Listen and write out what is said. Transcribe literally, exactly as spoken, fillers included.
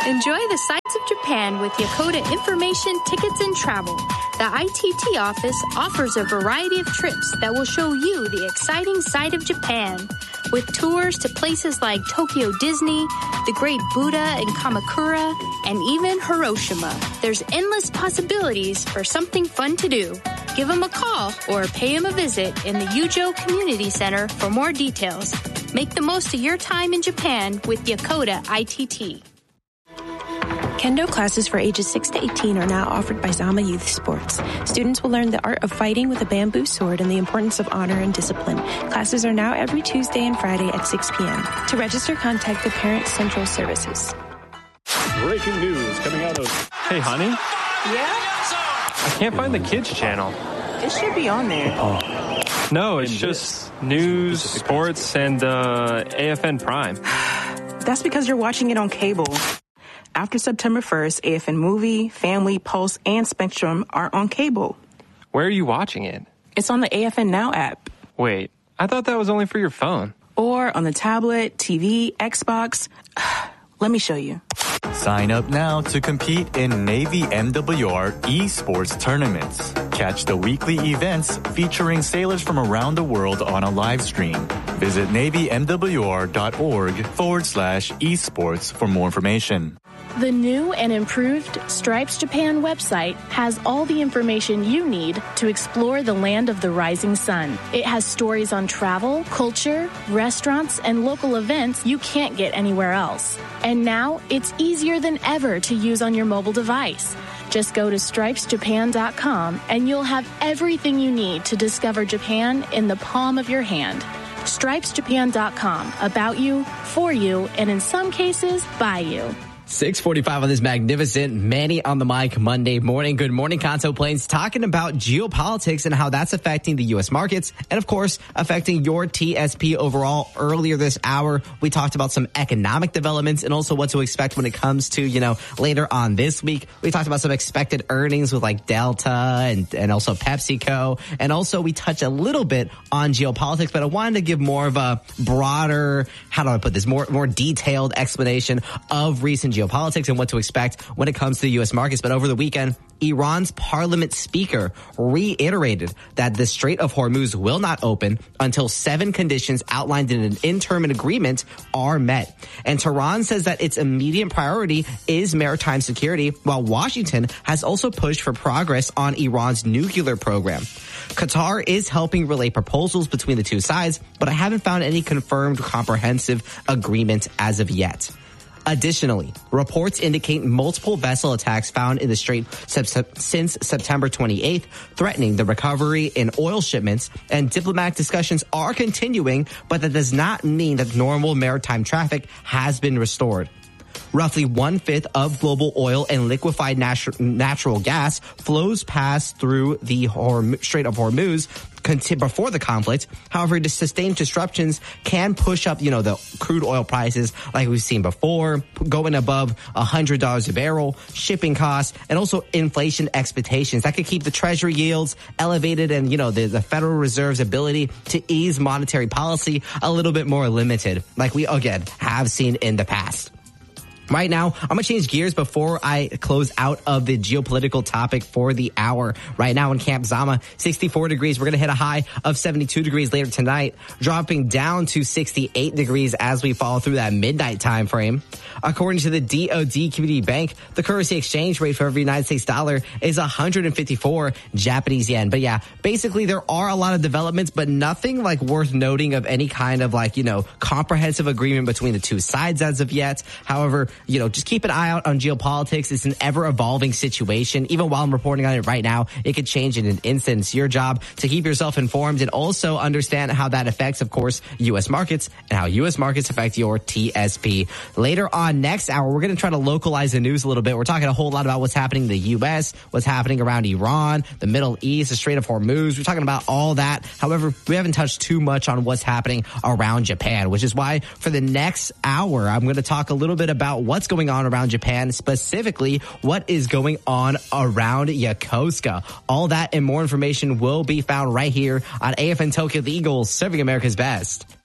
Enjoy the sights of Japan with Yakoda Information, Tickets, and Travel. The I T T office offers a variety of trips that will show you the exciting side of Japan. With tours to places like Tokyo Disney, the Great Buddha and Kamakura, and even Hiroshima. There's endless possibilities for something fun to do. Give them a call or pay them a visit in the Yujo Community Center for more details. Make the most of your time in Japan with Yakoda I T T. Kendo classes for ages six to eighteen are now offered by Zama Youth Sports. Students will learn the art of fighting with a bamboo sword and the importance of honor and discipline. Classes are now every Tuesday and Friday at six p.m. To register, contact the Parent Central Services. Breaking news coming out of... Hey, honey? Yeah? I can't find the kids channel. It should be on there. Oh. No, it's just news, sports, and uh, A F N Prime. That's because you're watching it on cable. After September first, A F N Movie, Family, Pulse, and Spectrum are on cable. Where are you watching it? It's on the A F N Now app. Wait, I thought that was only for your phone. Or on the tablet, T V, Xbox. Let me show you. Sign up now to compete in Navy M W R esports tournaments. Catch the weekly events featuring sailors from around the world on a live stream. Visit NavyMWR.org forward slash esports for more information. The new and improved Stripes Japan website has all the information you need to explore the land of the rising sun. It has stories on travel, culture, restaurants, and local events you can't get anywhere else. And now it's easier than ever to use on your mobile device. Just go to stripes japan dot com and you'll have everything you need to discover Japan in the palm of your hand. stripes japan dot com, about you, for you, and in some cases, by you. six forty-five on this magnificent Manny on the mic Monday morning. Good morning, Kanto Plains, talking about geopolitics and how that's affecting the U S markets and, of course, affecting your T S P overall. Earlier this hour, we talked about some economic developments and also what to expect when it comes to, you know, later on this week. We talked about some expected earnings with like Delta and, and also PepsiCo. And also we touched a little bit on geopolitics, but I wanted to give more of a broader, how do I put this, more, more detailed explanation of recent geopolitics. Geopolitics and what to expect when it comes to the U S markets. But over the weekend, Iran's parliament speaker reiterated that the Strait of Hormuz will not open until seven conditions outlined in an interim agreement are met. And Tehran says that its immediate priority is maritime security, while Washington has also pushed for progress on Iran's nuclear program. Qatar is helping relay proposals between the two sides, but I haven't found any confirmed comprehensive agreement as of yet. Additionally, reports indicate multiple vessel attacks found in the strait since September twenty-eighth, threatening the recovery in oil shipments, and diplomatic discussions are continuing, but that does not mean that normal maritime traffic has been restored. Roughly one-fifth of global oil and liquefied natu- natural gas flows past through the Horm- Strait of Hormuz before the conflict. However, the sustained disruptions can push up, you know, the crude oil prices like we've seen before, going above one hundred dollars a barrel, shipping costs, and also inflation expectations. That could keep the treasury yields elevated and, you know, the, the Federal Reserve's ability to ease monetary policy a little bit more limited, like we, again, have seen in the past. Right now, I'm going to change gears before I close out of the geopolitical topic for the hour. Right now in Camp Zama, sixty-four degrees. We're going to hit a high of seventy-two degrees later tonight, dropping down to sixty-eight degrees as we fall through that midnight time frame. According to the D O D Community Bank, the currency exchange rate for every United States dollar is one hundred fifty-four Japanese yen. But yeah, basically there are a lot of developments, but nothing like worth noting of any kind of like, you know, comprehensive agreement between the two sides as of yet. However, you know, just keep an eye out on geopolitics. It's an ever-evolving situation. Even while I'm reporting on it right now, it could change in an instant. It's your job to keep yourself informed and also understand how that affects, of course, U S markets and how U S markets affect your T S P. Later on next hour, we're going to try to localize the news a little bit. We're talking a whole lot about what's happening in the U S, what's happening around Iran, the Middle East, the Strait of Hormuz. We're talking about all that. However, we haven't touched too much on what's happening around Japan, which is why for the next hour, I'm going to talk a little bit about what's going on around Japan, specifically what is going on around Yokosuka. All that and more information will be found right here on A F N Tokyo, the Eagles, serving America's best.